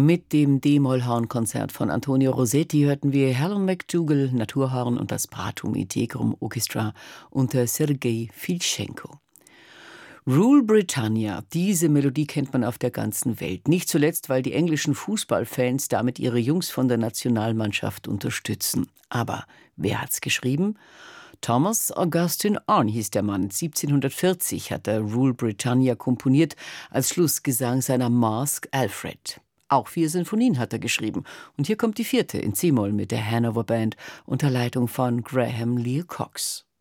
Mit dem D-Moll-Horn-Konzert von Antonio Rossetti hörten wir Helen McDougall, Naturhorn und das Pratum Integrum Orchestra unter Sergei Filtschenko. Rule Britannia, diese Melodie kennt man auf der ganzen Welt. Nicht zuletzt, weil die englischen Fußballfans damit ihre Jungs von der Nationalmannschaft unterstützen. Aber wer hat's geschrieben? Thomas Augustin Arne hieß der Mann. 1740 hat er Rule Britannia komponiert als Schlussgesang seiner Masque Alfred. Auch 4 Sinfonien hat er geschrieben. Und hier kommt die 4. in C-Moll mit der Hanover Band unter Leitung von Graham Lear Cox.